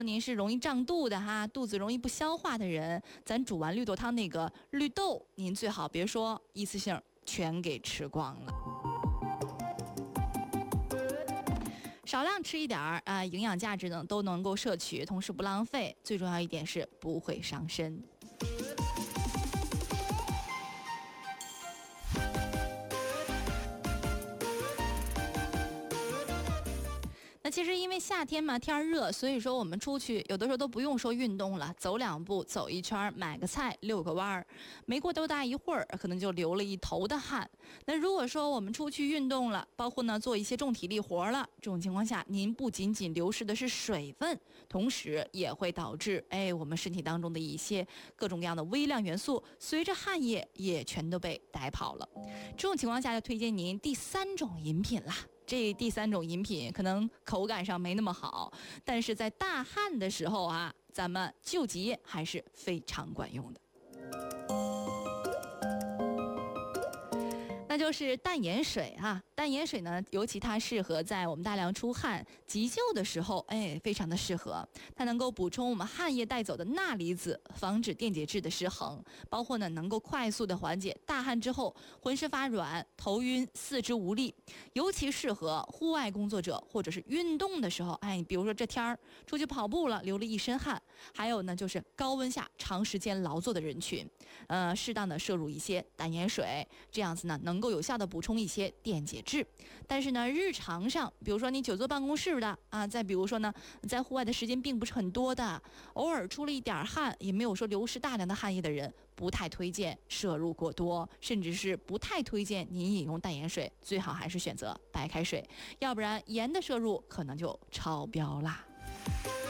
您是容易胀肚的哈，肚子容易不消化的人，咱煮完绿豆汤那个绿豆，您最好别说一次性全给吃光了，少量吃一点儿啊，营养价值呢都能够摄取，同时不浪费，最重要一点是不会伤身。那其实因为夏天嘛，天热，所以说我们出去有的时候都不用说运动了，走两步，走一圈，买个菜，遛个弯儿，没过多大一会儿，可能就流了一头的汗。那如果说我们出去运动了，包括呢做一些重体力活了，这种情况下，您不仅仅流失的是水分，同时也会导致我们身体当中的一些各种各样的微量元素，随着汗液也全都被带跑了。这种情况下，就推荐您第3种饮品啦。这第3种饮品可能口感上没那么好，但是在大汗的时候啊，咱们救急还是非常管用的。那就是淡盐水啊，淡盐水呢，尤其它适合在我们大量出汗急救的时候，非常的适合。它能够补充我们汗液带走的钠离子，防止电解质的失衡，包括呢能够快速的缓解大汗之后浑身发软、头晕、四肢无力，尤其适合户外工作者或者是运动的时候。比如说这天儿出去跑步了，流了一身汗，还有呢就是高温下长时间劳作的人群，适当的摄入一些淡盐水，这样子呢能够有效的补充一些电解质。但是呢日常上，比如说你久坐办公室的啊，再比如说呢在户外的时间并不是很多的，偶尔出了一点汗，也没有说流失大量的汗液的人，不太推荐摄入过多，甚至是不太推荐您饮用淡盐水，最好还是选择白开水，要不然盐的摄入可能就超标啦。